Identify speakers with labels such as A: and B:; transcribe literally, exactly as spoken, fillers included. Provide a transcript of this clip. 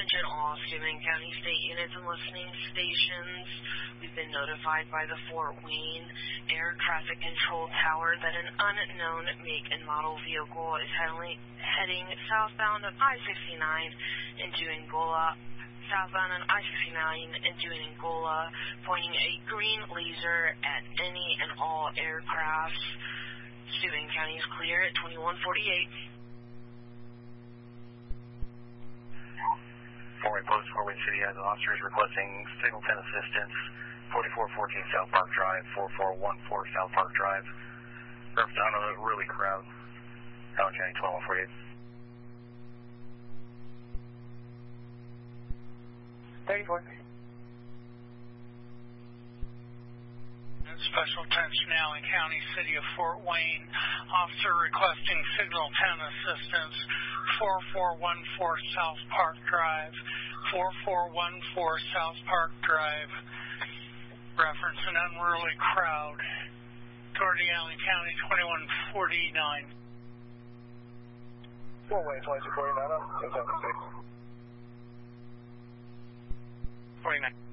A: Attention all Steuben County State units and listening stations. We've been notified by the Fort Wayne Air Traffic Control Tower that an unknown make and model vehicle is heading, heading southbound on I sixty-nine into Angola, southbound on I sixty-nine into Angola, pointing a green laser at any and all aircrafts. Steuben County is clear at twenty-one forty-eight.
B: Fort Wayne Post, Fort Wayne City has officers requesting signal ten assistance, forty-four fourteen South Park Drive, forty-four fourteen South Park Drive. Reference down on a really crowd. Allen County, twenty-one forty-eight.
C: thirty-four.
D: Special attention, Allen County, City of Fort Wayne. Officer requesting signal ten assistance, forty-four fourteen South Park Drive, forty-four fourteen South Park Drive. Reference an unruly crowd. Authority, Allen County, twenty-one forty-nine.
C: Fort Wayne, twenty-two forty-nine, up.
D: forty-nine.